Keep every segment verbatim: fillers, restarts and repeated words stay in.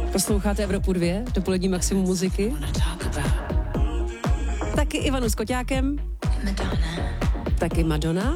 Posloucháte Evropu dva, dopolední maximum muziky. Taky Ivanu s Koťákem. Madonna. Taky Madonna.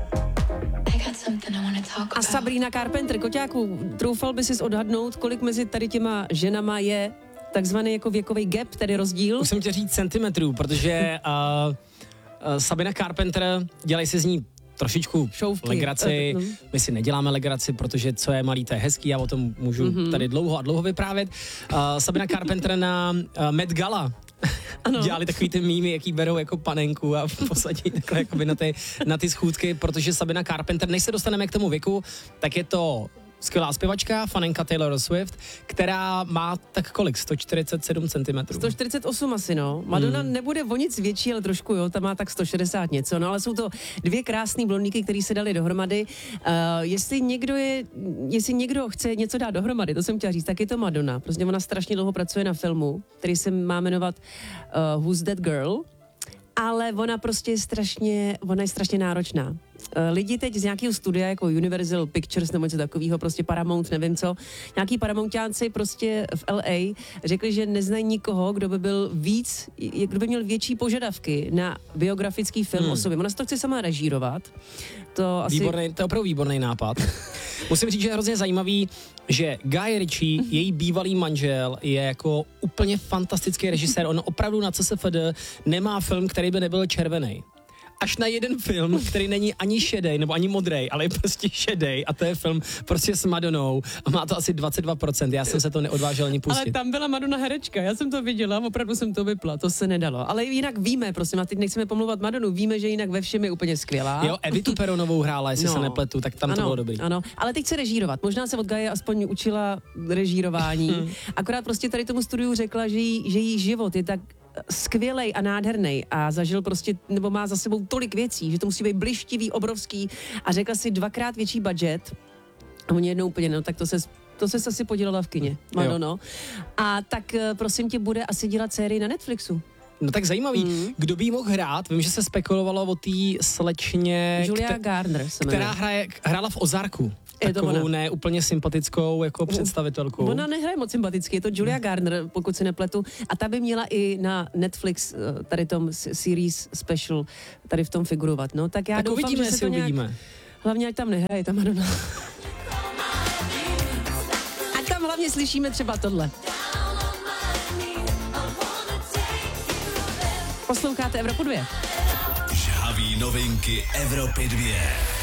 A Sabrina Carpenter. Koťáku, troufal by sis odhadnout, kolik mezi tady těma ženama je takzvaný jako věkový gap, tedy rozdíl? Už jsem tě říct centimetrů, protože uh, uh, Sabrina Carpenter, dělej si z ní trošičku Šouvky. legraci. Uh, uh. My si neděláme legraci, protože co je malý, to je hezký, já o tom můžu uh-huh. tady dlouho a dlouho vyprávět. Uh, Sabrina Carpenter na uh, Met Gala ano. dělali takový ty mýmy, jaký berou jako panenku a posadí takhle jakoby na ty, na ty schůdky, protože Sabrina Carpenter, než se dostaneme k tomu věku, tak je to skvělá zpěvačka, fanenka Taylor Swift, která má tak kolik? sto čtyřicet sedm centimetrů. sto čtyřicet osm asi, no. Madonna hmm. nebude o nic větší, ale trošku, jo, ta má tak sto šedesát něco, no ale jsou to dvě krásný blondýky, které se dali dohromady. Uh, jestli někdo je, jestli někdo chce něco dát dohromady, to jsem chtěla říct, tak je to Madonna. Prostě ona strašně dlouho pracuje na filmu, který se má jmenovat uh, Who's That Girl? Ale ona prostě je strašně, ona je strašně náročná. Lidi teď z nějakého studia jako Universal Pictures nebo něco takového, prostě Paramount, nevím co, nějaký Paramountiánci prostě v L A řekli, že neznají nikoho, kdo by byl víc, kdo by měl větší požadavky na biografický film hmm. o sobě. Ona se to chce sama režírovat. To, asi... výborný, to je opravdu výborný nápad. Musím říct, že je hrozně zajímavý, že Guy Ritchie, její bývalý manžel, je jako úplně fantastický režisér. On opravdu na C S F D nemá film, který by nebyl červený. Až na jeden film, který není ani šedej, nebo ani modrej, ale je prostě šedej a to je film prostě s Madonou a má to asi dvacet dva procent. Já jsem se to neodvážil ani pustit. Ale tam byla Madonna herečka, já jsem to viděla, opravdu jsem to vypla, to se nedalo. Ale jinak víme, prosím, a teď nechceme pomlouvat Madonu, víme, že jinak ve všem je úplně skvělá. Jo, Evitu Peronovou hrála, jestli no, se nepletu, tak tam ano, to bylo dobrý. Ano, ale teď se režírovat. Možná se od Gaje aspoň učila režírování. Akorát prostě tady tomu studiu řekla, že jí, že jí život je tak skvělej a nádherný a zažil prostě, nebo má za sebou tolik věcí, že to musí být blištivý, obrovský a řekla si dvakrát větší budget a oni jednou úplně, no tak to se to se asi podělala v kině, Madono. A tak prosím tě, bude asi dělat sérii na Netflixu. No tak zajímavý, mm. kdo by jí mohl hrát? Vím, že se spekulovalo o té slečně, Julia kte- Garner se která hraje, hrála v Ozarku. Takovou ne úplně sympatickou jako představitelku. Ona nehraje moc sympaticky, je to Julia Garner, pokud si nepletu. A ta by měla i na Netflix tady tom series special tady v tom figurovat. No, tak já tak doufám, uvidíme, že se to nějak... Uvidíme. Hlavně ať tam nehraje ta Madonna. Ať tam hlavně slyšíme třeba tohle. Posloucháte Evropu dva. Žhavý novinky Evropy dva.